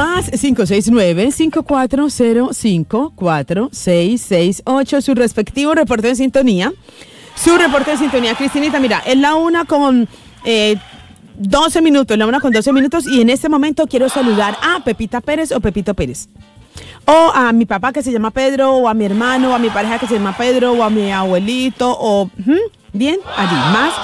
Más 569-5405-4668. Su respectivo reporte de sintonía. Cristinita, mira, es la 1 con 12 minutos, y en este momento quiero saludar a Pepita Pérez o Pepito Pérez. O a mi papá que se llama Pedro, o a mi hermano, o a mi pareja que se llama Pedro, o a mi abuelito, o... Bien, allí, más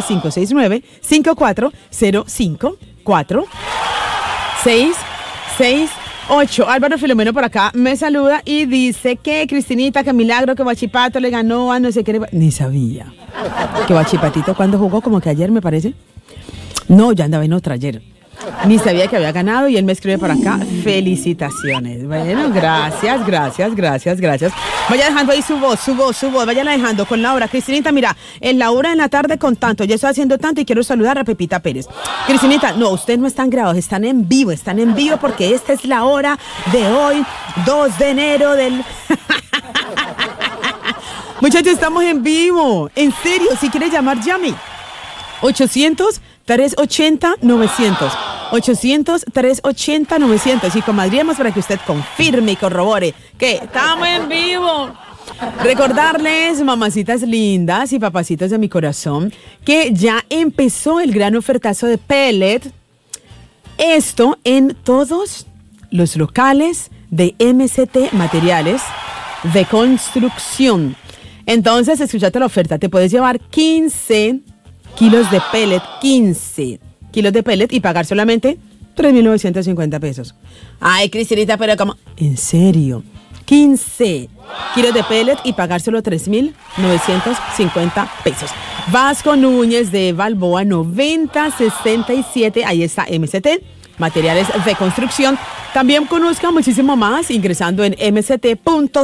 569-5405-4668. Álvaro Filomeno por acá me saluda y dice que Cristinita, que milagro, que Guachipato le ganó a no sé qué. Ni sabía. Que Guachipatito cuando jugó, como que ayer me parece. No, ya andaba en otra ayer. Ni sabía que había ganado y él me escribe por acá, felicitaciones. Bueno, gracias. Vaya dejando ahí su voz, váyala dejando con la hora. Cristinita, mira, en la hora de la tarde con tanto, ya estoy haciendo tanto y quiero saludar a Pepita Pérez. Cristinita, no, ustedes no están grabados, están en vivo porque esta es la hora de hoy, 2 de enero del... Muchachos, estamos en vivo, en serio, si quieres llamar, llame. 800-380-900. 800-380-900. Y comadríamos para que usted confirme y corrobore que estamos en vivo. Recordarles, mamacitas lindas y papacitos de mi corazón, que ya empezó el gran ofertazo de pellet. Esto en todos los locales de MCT Materiales de Construcción. Entonces, escúchate la oferta. Te puedes llevar 15 kilos de pellet, 15 kilos de pellet y pagar solamente 3.950 pesos. Ay, Cristinita, pero ¿cómo? En serio, 15 kilos de pellet y pagar solo 3.950 pesos. Vasco Núñez de Balboa 9067, ahí está MCT, Materiales de Construcción. También conozca muchísimo más ingresando en mct.cl.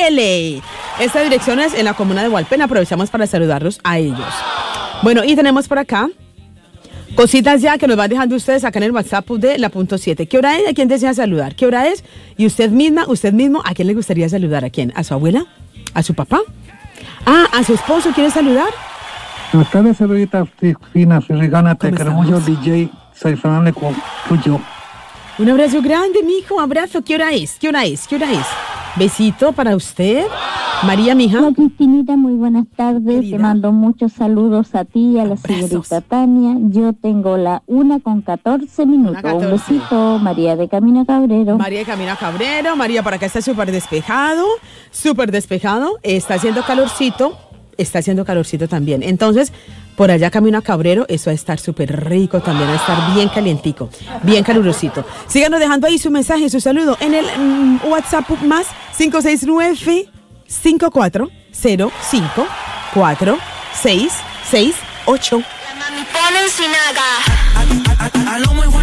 Esta dirección es en la comuna de Hualpén. Aprovechamos para saludarlos a ellos. Bueno, y tenemos por acá cositas ya que nos van dejando ustedes acá en el WhatsApp de la punto 7. ¿Qué hora es? ¿A quién desea saludar? ¿Qué hora es? Y usted mismo, ¿a quién le gustaría saludar? ¿A quién? ¿A su abuela? ¿A su papá? ¿A su esposo quiere saludar? Buenas tardes, señorita Fina Ferrigana, te queremos yo, DJ, soy Fernando Cuyo. Un abrazo grande, mijo, abrazo. ¿Qué hora es? Besito para usted. María, mija. Hola, Cristinita, muy buenas tardes. Querida. Te mando muchos saludos a ti y a la señorita Tania. Yo tengo la 1:14 minutos. 1:14. Un besito, María de Camino Cabrero. María, por acá está súper despejado. Está haciendo calorcito también. Entonces, por allá Camino a Cabrero, eso va a estar súper rico también, va a estar bien calientico, bien calurosito. Síganos dejando ahí su mensaje, su saludo en el WhatsApp más 569-5405-4668.